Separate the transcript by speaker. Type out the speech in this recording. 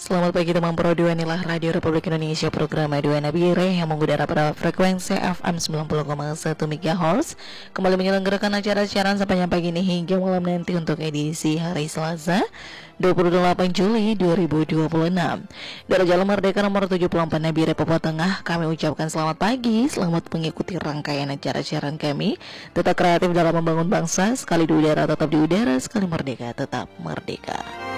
Speaker 1: Selamat pagi teman Pro 2, inilah Radio Republik Indonesia, program Aduan Nabire yang mengudara pada frekuensi FM 90,1 MHz. Kembali menyelenggarakan acara siaran sepanjang pagi ini hingga malam nanti untuk edisi hari Selasa 28 Juli 2026. Dari Jalan Merdeka nomor 74 Nabire, Papua Tengah, kami ucapkan selamat pagi, selamat mengikuti rangkaian acara siaran kami. Tetap kreatif dalam membangun bangsa, sekali di udara tetap di udara, sekali merdeka tetap merdeka.